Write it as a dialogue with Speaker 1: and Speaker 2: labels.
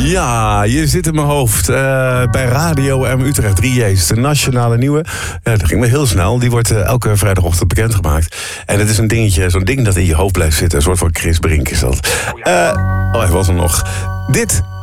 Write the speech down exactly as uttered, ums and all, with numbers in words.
Speaker 1: Ja, je zit in mijn hoofd. Uh, bij Radio M Utrecht drie J's, de nationale nieuwe. Uh, dat ging me heel snel. Die wordt uh, elke vrijdagochtend bekendgemaakt. En het is een dingetje, zo'n ding dat in je hoofd blijft zitten. Een soort van Chris Brink is dat. Uh, oh, hij was er nog. Dit